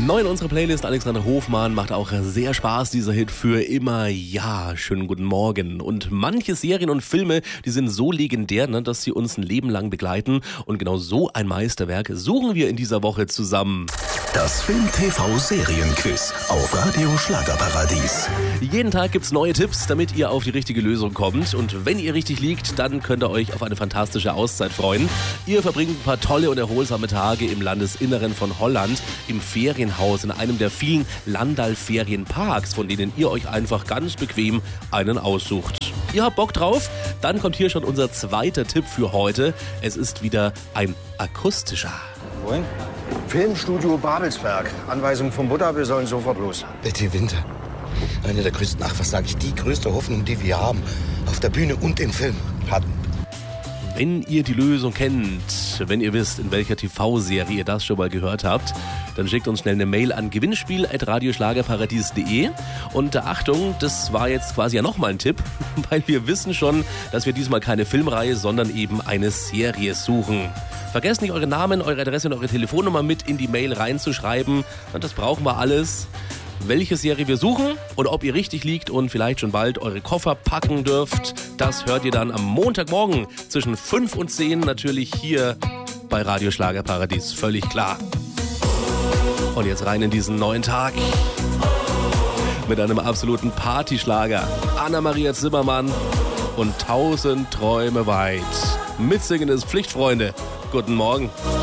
Neu in unserer Playlist Alexander Hofmann, macht auch sehr Spaß, dieser Hit für immer. Ja, schönen guten Morgen. Und manche Serien und Filme, die sind so legendär, dass sie uns ein Leben lang begleiten. Und genau so ein Meisterwerk suchen wir in dieser Woche zusammen. Das Film-TV-Serienquiz auf Radio Schlagerparadies. Jeden Tag gibt's neue Tipps, damit ihr auf die richtige Lösung kommt. Und wenn ihr richtig liegt, dann könnt ihr euch auf eine fantastische Auszeit freuen. Ihr verbringt ein paar tolle und erholsame Tage im Landesinneren von Holland, im Ferienhaus in einem der vielen Landal-Ferienparks, von denen ihr euch einfach ganz bequem einen aussucht. Ihr habt Bock drauf? Dann kommt hier schon unser zweiter Tipp für heute. Es ist wieder ein akustischer. Wohin? Filmstudio Babelsberg. Anweisung vom Butter, wir sollen sofort los. Betty Winter. Eine der größten, die größte Hoffnung, die wir haben. Auf der Bühne und im Film. Hatten. Wenn ihr die Lösung kennt, wenn ihr wisst, in welcher TV-Serie ihr das schon mal gehört habt, dann schickt uns schnell eine Mail an gewinnspiel@radioschlagerparadies.de. Und Achtung, das war jetzt quasi ja nochmal ein Tipp, weil wir wissen schon, dass wir diesmal keine Filmreihe, sondern eben eine Serie suchen. Vergesst nicht, eure Namen, eure Adresse und eure Telefonnummer mit in die Mail reinzuschreiben. Und das brauchen wir alles. Welche Serie wir suchen und ob ihr richtig liegt und vielleicht schon bald eure Koffer packen dürft, das hört ihr dann am Montagmorgen zwischen 5 und 10 natürlich hier bei Radio Schlagerparadies, völlig klar. Und jetzt rein in diesen neuen Tag mit einem absoluten Partyschlager. Anna-Maria Zimmermann und 1000 Träume weit. Mitsingen ist Pflicht, Freunde. Guten Morgen.